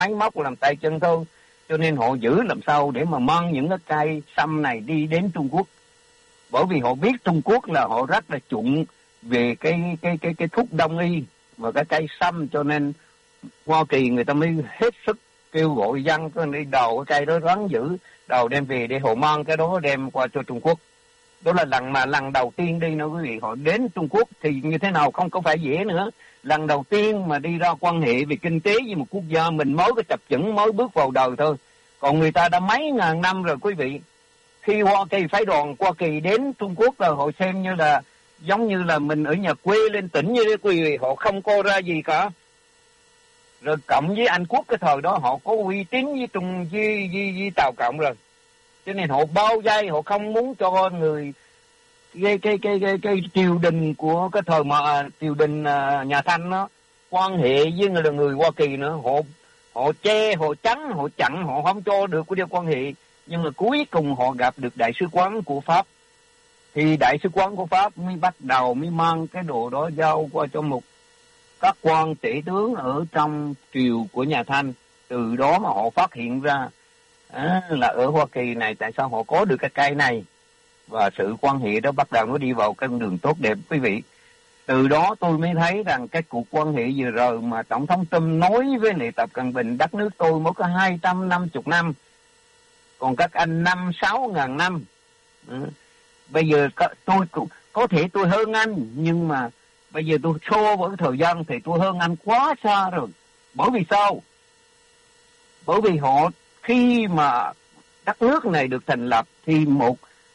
máy móc làm tay chân thôi. Cho nên họ giữ làm sao để mà mang những cái cây sâm này đi đến Trung Quốc. Bởi vì họ biết Trung Quốc là họ rất là chuộng về cái thuốc đông y và cái cây sâm, cho nên Hoa Kỳ người ta mới hết sức kêu gọi dân đi đầu cái cây đó ráng giữ, đầu đem về để họ mang cái đó đem qua cho Trung Quốc. Đó là lần đầu tiên đi nữa quý vị, họ đến Trung Quốc thì như thế nào không có phải dễ nữa. Lần đầu tiên mà đi ra quan hệ về kinh tế với một quốc gia, mình mới có chập chững mới bước vào đời thôi. Còn người ta đã mấy ngàn năm rồi quý vị. Khi Hoa Kỳ phái đoàn Hoa Kỳ đến Trung Quốc là họ xem như là giống như là mình ở nhà quê lên tỉnh như thế quý vị, họ không coi ra gì cả. Rồi cộng với Anh Quốc cái thời đó họ có uy tín với Tàu Cộng rồi, cho nên họ bao vây, họ không muốn cho người cái triều đình của cái thời mà triều đình nhà Thanh nó quan hệ với người Hoa Kỳ nữa, họ che, họ chắn, họ chặn, họ không cho được cái điều quan hệ. Nhưng mà cuối cùng họ gặp được đại sứ quán của Pháp, thì đại sứ quán của Pháp mới bắt đầu mới mang cái đồ đó giao qua cho các quan tể tướng ở trong triều của nhà Thanh. Từ đó mà họ phát hiện ra là ở Hoa Kỳ này tại sao họ có được cái cây này, và sự quan hệ đó bắt đầu nó đi vào con đường tốt đẹp quý vị. Từ đó tôi mới thấy rằng cái cuộc quan hệ vừa rồi mà Tổng thống Trump nói với lại Tập Cận Bình, đất nước tôi mới có 250 năm, còn các anh 5-6 ngàn năm. Bây giờ tôi có thể tôi hơn anh, nhưng mà bây giờ tôi so với thời gian thì tôi hơn anh quá xa rồi. Bởi vì sao? Bởi vì họ khi mà đất nước này được thành lập thì một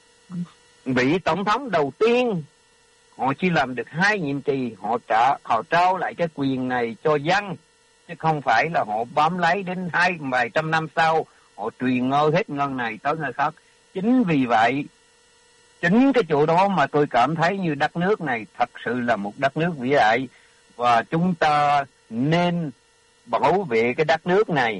vị tổng thống đầu tiên họ chỉ làm được 2 nhiệm kỳ, họ trao lại cái quyền này cho dân, chứ không phải là họ bám lấy đến vài trăm năm sau họ truyền ngôi hết ngân này tới nơi khác. Chính vì vậy, chính cái chỗ đó mà tôi cảm thấy như đất nước này thật sự là một đất nước vĩ đại, và chúng ta nên bảo vệ cái đất nước này.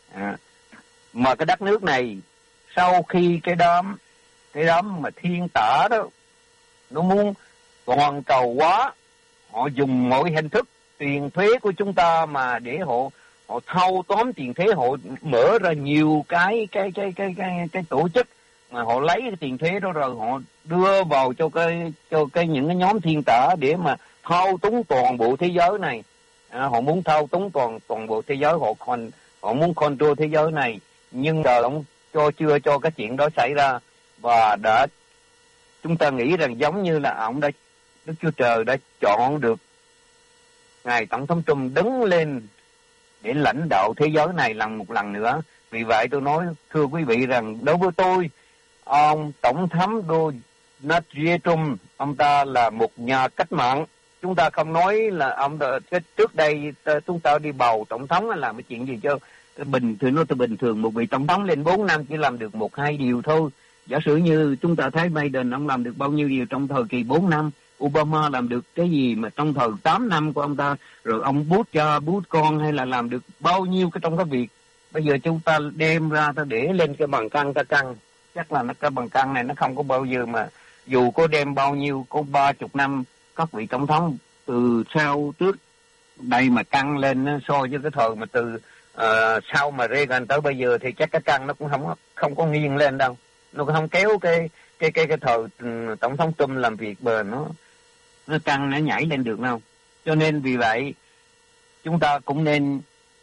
Mà cái đất nước này sau khi cái đám mà thiên tả đó nó muốn toàn cầu hóa, họ dùng mọi hình thức tiền thuế của chúng ta mà để họ thâu tóm tiền thuế, họ mở ra nhiều cái tổ chức mà họ lấy cái tiền thuế đó rồi họ đưa vào cho những cái nhóm thiên tả để mà thao túng toàn bộ thế giới này. Họ muốn thao túng toàn bộ thế giới, họ muốn control thế giới này, nhưng giờ ông chưa cho cái chuyện đó xảy ra, và chúng ta nghĩ rằng giống như là Đức Chúa Trời đã chọn được ngài Tổng thống Trump đứng lên để lãnh đạo thế giới này một lần nữa. Vì vậy tôi nói thưa quý vị rằng đối với tôi, ông Tổng thống Donald Trump, ông ta là một nhà cách mạng. Chúng ta không nói là trước đây chúng ta đi bầu tổng thống làm cái chuyện gì cho bình thường, một vị tổng thống lên 4 năm chỉ làm được 1-2 điều thôi. Giả sử như chúng ta thấy Biden ông làm được bao nhiêu điều trong thời kỳ 4 năm, Obama làm được cái gì mà trong thời 8 năm của ông ta, rồi ông Bush cha, Bush con hay là làm được bao nhiêu cái trong cái việc. Bây giờ chúng ta đem ra ta để lên cái bàn cân ta cân, chắc là cái bàn cân này nó không có bao giờ mà dù có đem bao nhiêu, có 30 năm các vị tổng thống từ sau trước đây mà căng lên so với cái thời mà từ sau mà Reagan tới bây giờ thì chắc cái căng nó cũng không có nghiêng lên đâu, nó không kéo cái thời tổng thống Trump làm việc bền nó căng nó nhảy lên được đâu. Cho nên vì vậy chúng ta cũng nên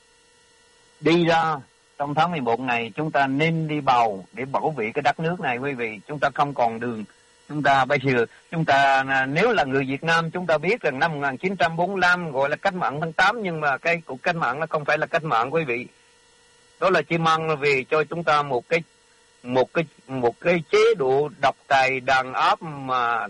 đi ra trong tháng 11 này, chúng ta nên đi bầu để bảo vệ cái đất nước này quý vị. Chúng ta không còn đường. Bây giờ nếu là người Việt Nam, chúng ta biết rằng năm 1945 gọi là cách mạng tháng 8, nhưng mà cái cuộc cách mạng nó không phải là cách mạng quý vị. Đó là chỉ mang về cho chúng ta một cái chế độ độc tài đàn áp mà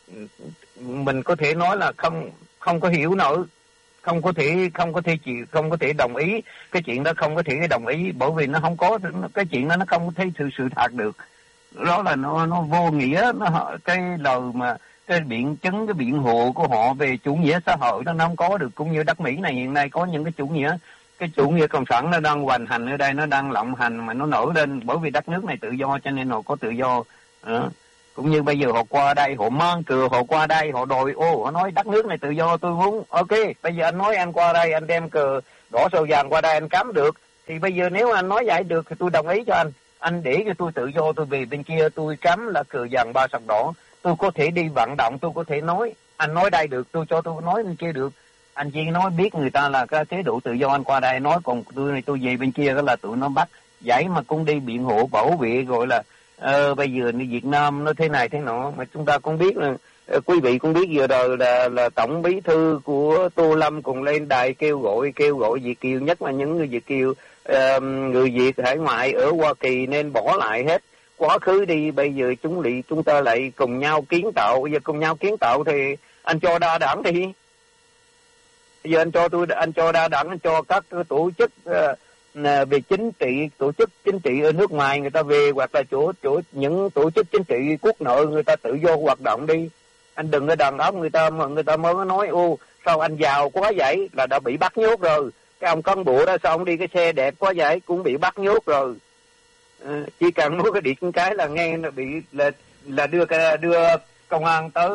mình có thể nói là không có hiểu nổi, không có thể đồng ý cái chuyện đó, không có thể đồng ý, bởi vì nó không có cái chuyện đó, nó không có thấy sự thật được. Đó là nó vô nghĩa, cái lời mà cái biện chứng, cái biện hộ của họ về chủ nghĩa xã hội nó không có được. Cũng như đất Mỹ này hiện nay có những cái chủ nghĩa cộng sản nó đang hoành hành ở đây, nó đang lộng hành mà nó nổi lên, bởi vì đất nước này tự do cho nên họ có tự do. Cũng như bây giờ họ qua đây, họ mang cờ, họ qua đây, họ đòi họ nói đất nước này tự do, tôi muốn ok, bây giờ anh nói anh qua đây, anh đem cờ đỏ sao vàng qua đây anh cắm được, Thì bây giờ nếu anh nói vậy được thì tôi đồng ý cho anh để cho tôi tự do, tôi về bên kia tôi cắm là cờ vàng ba sọc đỏ, tôi có thể đi vận động, tôi có thể nói, anh nói đây được, tôi nói bên kia được. Anh chỉ nói biết người ta là cái chế độ tự do, anh qua đây nói, còn tôi về bên kia đó là tụi nó bắt vậy mà cũng đi biện hộ bảo vệ, gọi là bây giờ Việt Nam nó thế này thế nọ. Mà chúng ta cũng biết là quý vị cũng biết vừa rồi là tổng bí thư của Tô Lâm cùng lên đài kêu gọi Việt kiều, nhất là những người Việt kiều, người Việt hải ngoại ở Hoa Kỳ nên bỏ lại hết quá khứ đi. Bây giờ chúng ta lại cùng nhau kiến tạo. Bây giờ cùng nhau kiến tạo thì anh cho đa đảng đi. Bây giờ anh cho đa đảng, anh cho các tổ chức về chính trị, tổ chức chính trị ở nước ngoài người ta về, hoặc là chỗ những tổ chức chính trị quốc nội người ta tự do hoạt động đi. Anh đừng có đàn áp người ta mà người ta mới nói ô sao anh giàu quá vậy là đã bị bắt nhốt rồi. Cái ông cán bộ đó sao ông đi cái xe đẹp quá vậy cũng bị bắt nhốt rồi. Chỉ cần muốn cái điện cái là nghe là bị là đưa công an tới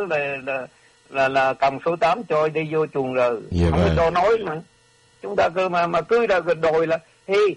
là cầm số 8 cho đi vô chuồng rồi. Dạ không có cho nói mà chúng ta cơ mà cứ đòi là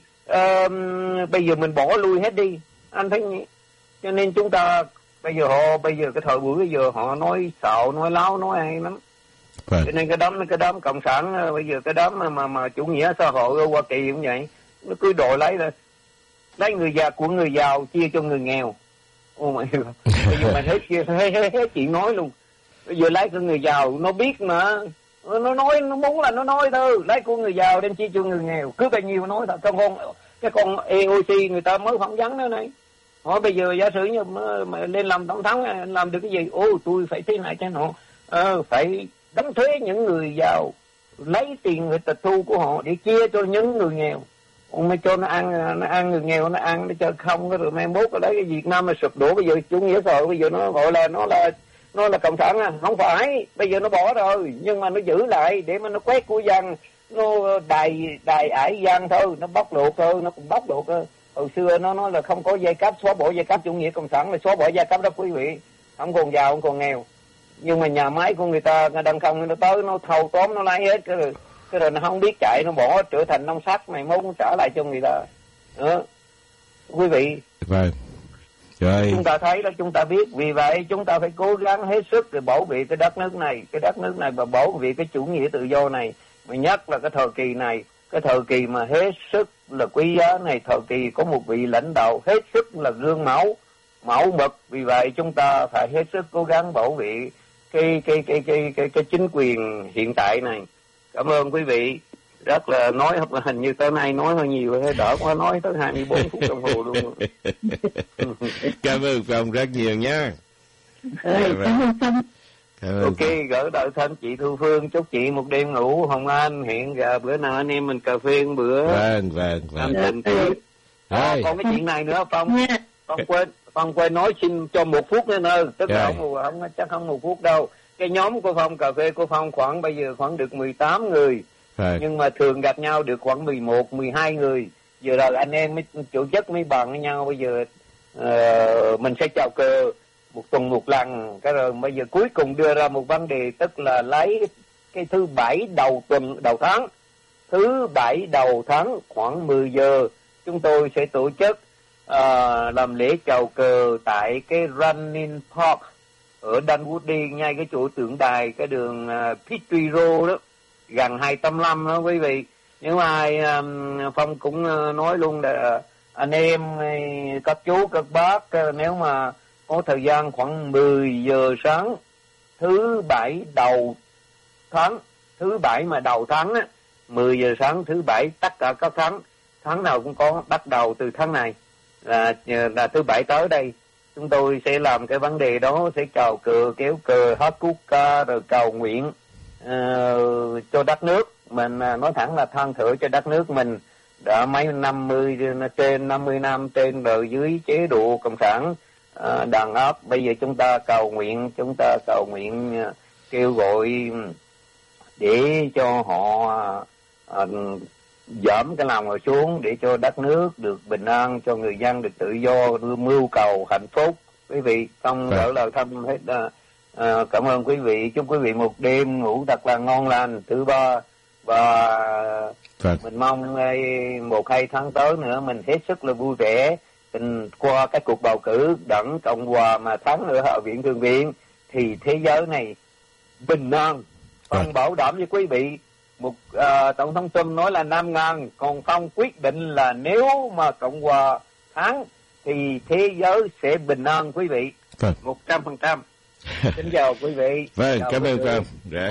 bây giờ mình bỏ lui hết đi, anh thấy nhỉ? Cho nên chúng ta bây giờ cái thời buổi bây giờ họ nói xạo nói láo nói hay lắm. Cho nên cái đám cộng sản bây giờ cái đám mà chủ nghĩa xã hội ở Hoa Kỳ cũng vậy, nó cứ đòi lấy người già của người giàu chia cho người nghèo. Ô mày bây giờ mày hết chuyện nói luôn. Bây giờ lấy của người giàu nó biết mà nó nói, nó muốn là nó nói thôi, lấy của người giàu đem chia cho người nghèo, cứ bao nhiêu nói thật. Cái con EOC người ta mới phỏng vấn đó này, hỏi bây giờ giả sử như mà lên làm tổng thống anh làm được cái gì? Tôi phải thế này thế nọ, phải đóng thuế những người giàu, lấy tiền người tịch thu của họ để chia cho những người nghèo. Ông mới cho nó ăn người nghèo nó ăn, nó cho không rồi mai mốt ở đấy cái Việt Nam mà sụp đổ. Bây giờ chủ nghĩa xã hội bây giờ nó gọi là nó là cộng sản à? Không phải, bây giờ nó bỏ rồi nhưng mà nó giữ lại để mà nó quét của dân, nó đài ải dân thôi, nó bóc lột thôi, nó cũng bóc lột thôi. Hồi xưa nó nói là không có giai cấp, xóa bỏ giai cấp chủ nghĩa cộng sản là xóa bỏ giai cấp đó quý vị, không còn giàu không còn nghèo. Nhưng mà nhà máy của người ta đang không, nó tới nó thâu tóm nó lấy hết cái rồi nó không biết chạy, nó bỏ trở thành nông sắt, mày muốn trả lại cho người ta đó quý vị. Vâng. Rồi. Chúng ta thấy đó, chúng ta biết, vì vậy chúng ta phải cố gắng hết sức để bảo vệ cái đất nước này và bảo vệ cái chủ nghĩa tự do này. Mà nhất là cái thời kỳ này, cái thời kỳ mà hết sức là quý giá này, thời kỳ có một vị lãnh đạo hết sức là gương mẫu mực. Vì vậy chúng ta phải hết sức cố gắng bảo vệ cái chính quyền hiện tại này. Cảm ơn quý vị. Rất là nói hình như tới nay nói hơi nhiều, hơi đỡ quá, nói tới 24 phút đồng hồ luôn. Cảm ơn Phong rất nhiều nha. Ok, gửi đời thân chị Thu Phương, chúc chị một đêm ngủ hồng an, hẹn gặp bữa nào anh em mình cà phê một bữa. Vâng. Còn cái chuyện này nữa Phong quên nói xin cho 1 phút nữa thôi, tức là không chắc không 1 phút đâu. Cái nhóm của Phong cà phê của Phong bây giờ khoảng được 18 người. Nhưng mà thường gặp nhau được khoảng 11, 12 người. Giờ rồi anh em mới chủ chất mới bàn với nhau. Bây giờ mình sẽ chào cờ một tuần một lần. Cái rồi bây giờ cuối cùng đưa ra một vấn đề, tức là lấy cái thứ 7 đầu tháng. Thứ 7 đầu tháng khoảng 10 giờ chúng tôi sẽ tổ chức làm lễ chào cờ tại cái Running Park ở Dunwoody, ngay cái chỗ tượng đài cái đường Petrie Road đó, gần 285 đó quý vị. Nếu ai Phong cũng nói luôn là anh em các chú các bác nếu mà có thời gian khoảng 10 giờ sáng thứ 7 đầu tháng, thứ 7 mà đầu tháng á, 10 giờ sáng thứ 7 tất cả các tháng nào cũng có, bắt đầu từ tháng này là thứ 7 tới đây chúng tôi sẽ làm cái vấn đề đó, sẽ chào cờ, kéo cờ, hát quốc ca rồi cầu nguyện cho đất nước mình. Nói thẳng là than thở cho đất nước mình đã trên 50 năm trên rồi dưới chế độ cộng sản đàn áp. Bây giờ chúng ta cầu nguyện kêu gọi để cho họ giảm cái lòng ngồi xuống, để cho đất nước được bình an, cho người dân được tự do, mưu cầu hạnh phúc. Quý vị không gửi lời thăm hết. Cảm ơn quý vị, chúc quý vị một đêm ngủ thật là ngon lành. Thứ ba và Vâng. Mình mong 1-2 tháng tới nữa mình hết sức là vui vẻ. Mình qua cái cuộc bầu cử đảng Cộng hòa mà thắng ở Hạ viện Thượng viện thì thế giới này bình an. Phong bảo đảm với quý vị, Tổng thống Trump nói là 5.000, còn Phong quyết định là nếu mà Cộng hòa thắng thì thế giới sẽ bình an quý vị. Vâng. 100%. Xin chào quý vị. Vâng, chào cảm ơn Phong. Rồi.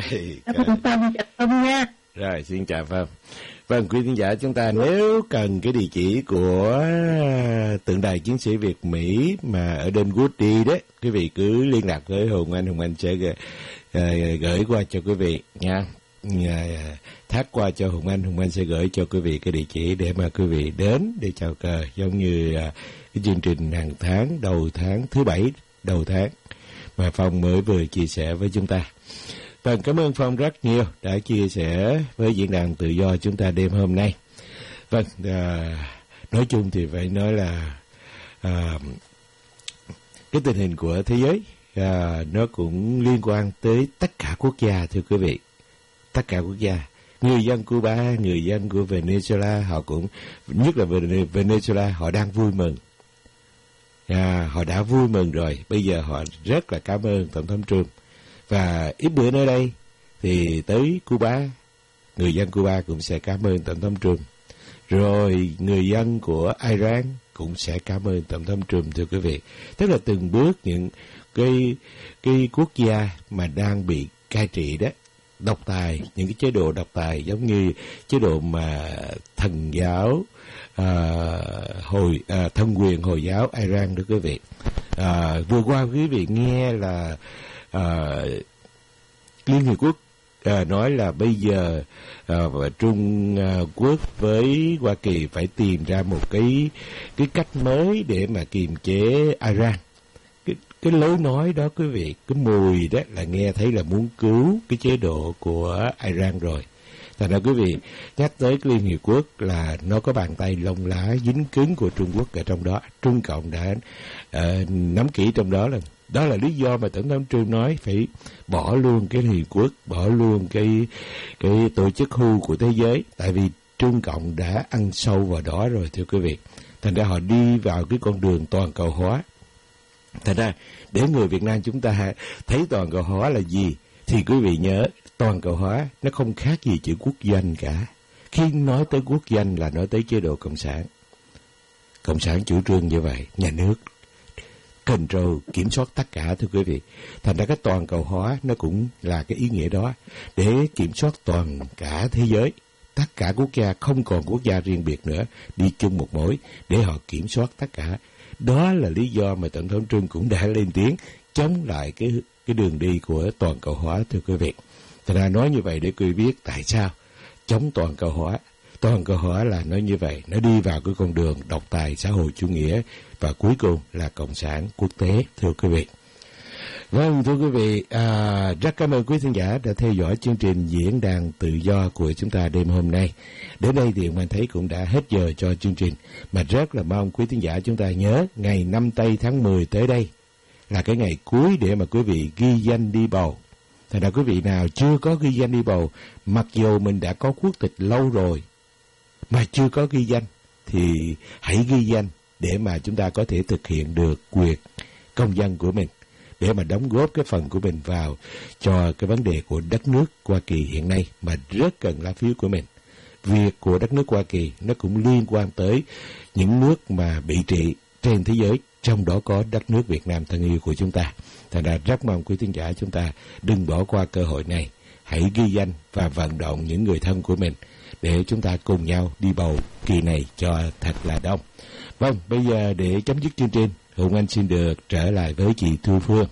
Rồi, xin chào Phong. Vâng, quý khán giả, chúng ta nếu cần cái địa chỉ của tượng đài chiến sĩ Việt Mỹ mà ở Denwood đi đấy, quý vị cứ liên lạc với Hùng Anh sẽ gửi qua cho quý vị nha. Thác qua cho Hùng Anh sẽ gửi cho quý vị cái địa chỉ để mà quý vị đến để chào cờ, giống như cái chương trình hàng tháng đầu tháng thứ 7 đầu tháng mà Phong mới vừa chia sẻ với chúng ta. Vâng, cảm ơn Phong rất nhiều đã chia sẻ với diễn đàn tự do chúng ta đêm hôm nay. Vâng, nói chung thì phải nói là cái tình hình của thế giới nó cũng liên quan tới tất cả quốc gia, thưa quý vị. Tất cả quốc gia. Người dân Cuba, người dân của Venezuela, họ cũng, nhất là Venezuela, họ đang vui mừng. Họ đã vui mừng rồi, bây giờ họ rất là cảm ơn Tổng thống Trump. Và ít bữa nữa đây thì tới Cuba, người dân Cuba cũng sẽ cảm ơn Tổng thống Trump. Rồi người dân của Iran cũng sẽ cảm ơn Tổng thống Trump, thưa quý vị. Tức là từng bước những cái quốc gia mà đang bị cai trị đó, độc tài, những cái chế độ độc tài giống như chế độ mà thần giáo, thân quyền Hồi giáo Iran đó quý vị. Vừa qua quý vị nghe là Liên Hiệp Quốc nói là bây giờ Trung Quốc với Hoa Kỳ phải tìm ra một cái cách mới để mà kiềm chế Iran. Cái lối nói đó quý vị, cái mùi đó là nghe thấy là muốn cứu cái chế độ của Iran rồi. Thành ra quý vị nhắc tới cái Liên Hiệp Quốc là nó có bàn tay lông lá dính cứng của Trung Quốc ở trong đó. Trung Cộng đã nắm kỹ trong đó là. Đó là lý do mà Tổng thống Trump nói phải bỏ luôn cái Liên Hiệp Quốc, bỏ luôn cái tổ chức WHO của thế giới. Tại vì Trung Cộng đã ăn sâu vào đó rồi, thưa quý vị. Thành ra họ đi vào cái con đường toàn cầu hóa. Thành ra để người Việt Nam chúng ta thấy toàn cầu hóa là gì thì quý vị nhớ, toàn cầu hóa nó không khác gì chữ quốc doanh cả. Khi nói tới quốc doanh là nói tới chế độ Cộng sản. Cộng sản chủ trương như vậy, nhà nước control, kiểm soát tất cả, thưa quý vị. Thành ra cái toàn cầu hóa nó cũng là cái ý nghĩa đó, để kiểm soát toàn cả thế giới. Tất cả quốc gia, không còn quốc gia riêng biệt nữa, đi chung một mối để họ kiểm soát tất cả. Đó là lý do mà Tổng thống Trump cũng đã lên tiếng chống lại cái đường đi của toàn cầu hóa, thưa quý vị. Thành ra nói như vậy để quý vị biết tại sao chống toàn cầu hóa. Toàn cầu hóa là nói như vậy, nó đi vào cái con đường độc tài xã hội chủ nghĩa và cuối cùng là cộng sản quốc tế, thưa quý vị. Vâng, thưa quý vị, rất cảm ơn quý khán giả đã theo dõi chương trình diễn đàn tự do của chúng ta đêm hôm nay. Đến đây thì mình thấy cũng đã hết giờ cho chương trình, mà rất là mong quý khán giả chúng ta nhớ ngày 5 tây tháng 10 tới đây là cái ngày cuối để mà quý vị ghi danh đi bầu. Thành ra quý vị nào chưa có ghi danh đi bầu, mặc dù mình đã có quốc tịch lâu rồi mà chưa có ghi danh thì hãy ghi danh để mà chúng ta có thể thực hiện được quyền công dân của mình, để mà đóng góp cái phần của mình vào cho cái vấn đề của đất nước Hoa Kỳ hiện nay mà rất cần lá phiếu của mình. Việc của đất nước Hoa Kỳ nó cũng liên quan tới những nước mà bị trị trên thế giới, trong đó có đất nước Việt Nam thân yêu của chúng ta. Thành ra rất mong quý khán giả chúng ta đừng bỏ qua cơ hội này, hãy ghi danh và vận động những người thân của mình để chúng ta cùng nhau đi bầu kỳ này cho thật là đông. Vâng, bây giờ để chấm dứt chương trình, Hùng Anh xin được trở lại với chị Thu Phương.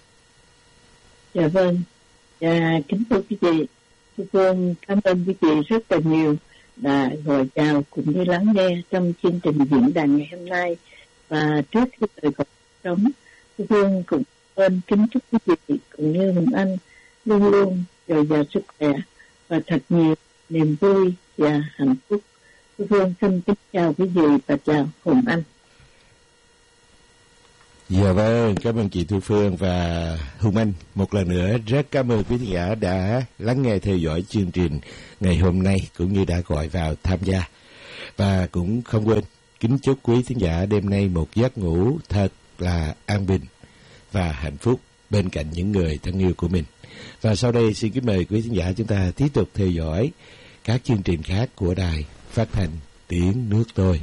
Dạ vâng, kính thưa quý vị, Thu Phương cảm ơn quý vị rất là nhiều đã gọi chào cũng như lắng nghe trong chương trình diễn đàn ngày hôm nay. Và trước khi lời gọi trống, Thu Phương cũng kính chúc quý vị cũng như Hùng Anh luôn luôn dồi dào sức khỏe và thật nhiều niềm vui và hạnh phúc. Thu Phương xin kính chào quý vị và chào Hùng Anh. Dạ vâng, cảm ơn chị Thu Phương và Hùng Anh. Một lần nữa rất cảm ơn quý khán giả đã lắng nghe theo dõi chương trình ngày hôm nay cũng như đã gọi vào tham gia. Và cũng không quên kính chúc quý khán giả đêm nay một giấc ngủ thật là an bình và hạnh phúc bên cạnh những người thân yêu của mình. Và sau đây xin kính mời quý khán giả chúng ta tiếp tục theo dõi các chương trình khác của đài phát thanh Tiếng Nước Tôi.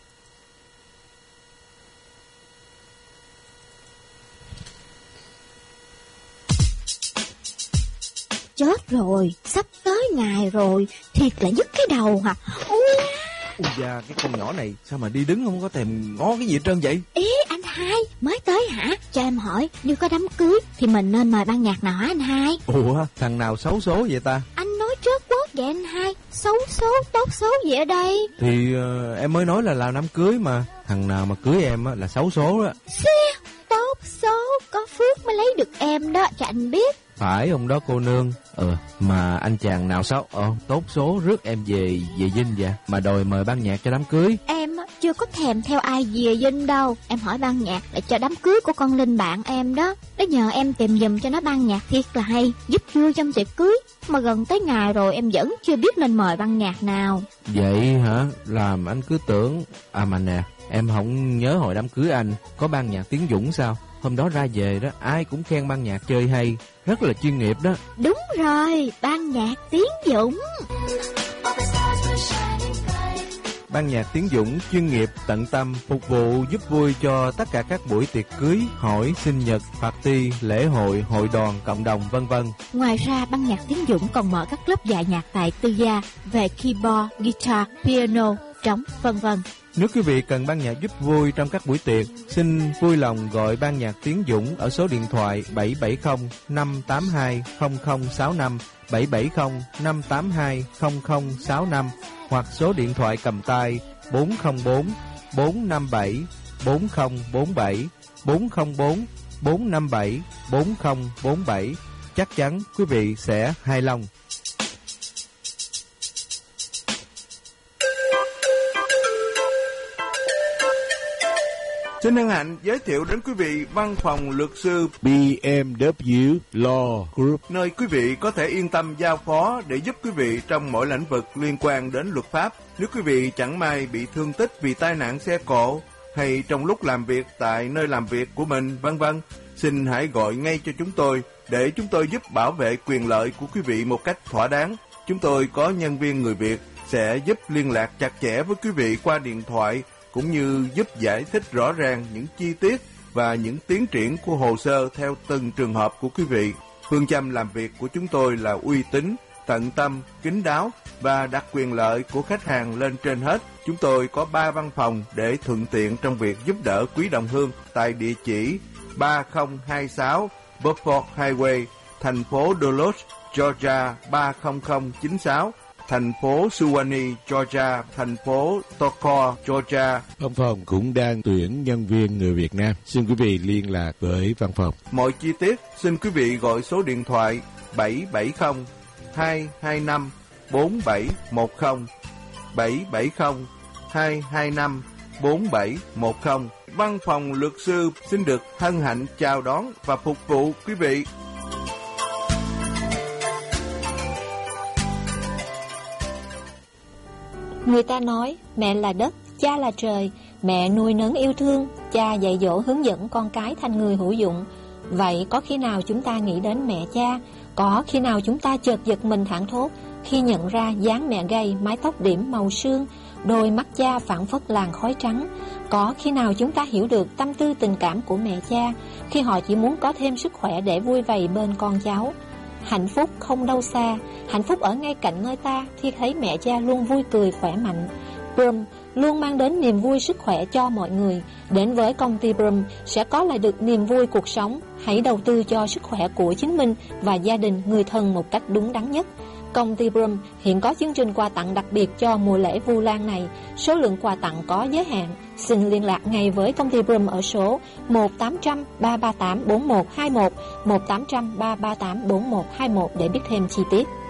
Chết rồi, sắp tới ngày rồi, thiệt là nhức cái đầu hả? Ôi da, cái con nhỏ này sao mà đi đứng không có thèm ngó cái gì hết trơn vậy? Ý anh Hai, mới tới hả? Cho em hỏi, như có đám cưới thì mình nên mời ban nhạc nào hả anh Hai? Ủa, thằng nào xấu số vậy ta? Anh nói trước bốt vậy anh Hai, xấu số, tốt số gì ở đây? Thì em mới nói là làm đám cưới mà. Thằng nào mà cưới em á là xấu số đó. Xê, tốt số, có phước mới lấy được em đó, cho anh biết. Phải ông đó cô nương. Mà anh chàng nào xấu tốt số rước em về Vinh vậy mà đòi mời ban nhạc cho đám cưới? Em chưa có thèm theo ai về Vinh đâu. Em hỏi ban nhạc để cho đám cưới của con Linh bạn em đó. Nó nhờ em tìm giùm cho nó ban nhạc thiệt là hay, giúp vui trong tiệc cưới. Mà gần tới ngày rồi em vẫn chưa biết nên mời ban nhạc nào. Vậy hả? Làm anh cứ tưởng. Mà nè, em không nhớ hồi đám cưới anh có ban nhạc Tiến Dũng sao? Hôm đó ra về đó, ai cũng khen ban nhạc chơi hay, rất là chuyên nghiệp đó. Đúng rồi, ban nhạc Tiến Dũng. Ban nhạc Tiến Dũng chuyên nghiệp, tận tâm, phục vụ giúp vui cho tất cả các buổi tiệc cưới, hỏi, sinh nhật, party, lễ hội, hội đoàn, cộng đồng, vân vân. Ngoài ra, ban nhạc Tiến Dũng còn mở các lớp dạy nhạc tại tư gia về keyboard, guitar, piano, trống, vân vân. Nếu quý vị cần ban nhạc giúp vui trong các buổi tiệc, xin vui lòng gọi ban nhạc Tiến Dũng ở số điện thoại 770 582 0065, 770 582 0065 hoặc số điện thoại cầm tay 404 457 4047, 404 457 4047. Chắc chắn quý vị sẽ hài lòng. Xin hân hạnh giới thiệu đến quý vị văn phòng luật sư BMW Law Group, nơi quý vị có thể yên tâm giao phó để giúp quý vị trong mọi lĩnh vực liên quan đến luật pháp. Nếu quý vị chẳng may bị thương tích vì tai nạn xe cộ hay trong lúc làm việc tại nơi làm việc của mình, vân vân, xin hãy gọi ngay cho chúng tôi để chúng tôi giúp bảo vệ quyền lợi của quý vị một cách thỏa đáng. Chúng tôi có nhân viên người Việt sẽ giúp liên lạc chặt chẽ với quý vị qua điện thoại, cũng như giúp giải thích rõ ràng những chi tiết và những tiến triển của hồ sơ theo từng trường hợp của quý vị. Phương châm làm việc của chúng tôi là uy tín, tận tâm, kín đáo và đặt quyền lợi của khách hàng lên trên hết. Chúng tôi có 3 văn phòng để thuận tiện trong việc giúp đỡ quý đồng hương tại địa chỉ 3026 Beaufort Highway, thành phố Duluth, Georgia 30096, thành phố Suwanee, Georgia, thành phố Toccoa, Georgia. Văn phòng cũng đang tuyển nhân viên người Việt Nam. Xin quý vị liên lạc với văn phòng. Mọi chi tiết xin quý vị gọi số điện thoại 770 225 4710, 770 225 4710. Văn phòng luật sư xin được hân hạnh chào đón và phục vụ quý vị. Người ta nói mẹ là đất, cha là trời, mẹ nuôi nấng yêu thương, cha dạy dỗ hướng dẫn con cái thành người hữu dụng. Vậy có khi nào chúng ta nghĩ đến mẹ cha? Có khi nào chúng ta chợt giật mình thảng thốt khi nhận ra dáng mẹ gầy, mái tóc điểm màu sương, đôi mắt cha phảng phất làn khói trắng? Có khi nào chúng ta hiểu được tâm tư tình cảm của mẹ cha khi họ chỉ muốn có thêm sức khỏe để vui vầy bên con cháu? Hạnh phúc không đâu xa, hạnh phúc ở ngay cạnh nơi ta khi thấy mẹ cha luôn vui cười khỏe mạnh. Brum luôn mang đến niềm vui sức khỏe cho mọi người. Đến với công ty Brum sẽ có lại được niềm vui cuộc sống. Hãy đầu tư cho sức khỏe của chính mình và gia đình, người thân một cách đúng đắn nhất. Công ty Brum hiện có chương trình quà tặng đặc biệt cho mùa lễ Vu Lan này. Số lượng quà tặng có giới hạn. Xin liên lạc ngay với công ty Brum ở số 1-800-338-4121, 1-800-338-4121 để biết thêm chi tiết.